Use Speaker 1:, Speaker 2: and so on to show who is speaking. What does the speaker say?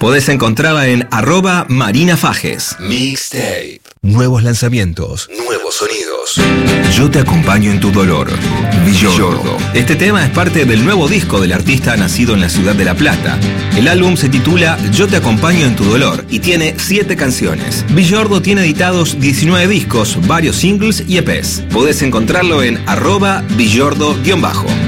Speaker 1: Podés encontrarla en @marinafajes.
Speaker 2: Mixtape.
Speaker 1: Nuevos lanzamientos.
Speaker 2: Nuevos sonidos.
Speaker 1: Yo te acompaño en tu dolor. Villordo. Este tema es parte del nuevo disco del artista nacido en la ciudad de La Plata. El álbum se titula Yo te acompaño en tu dolor y tiene 7 canciones. Villordo tiene editados 19 discos, varios singles y EPs. Podés encontrarlo en @villordo_.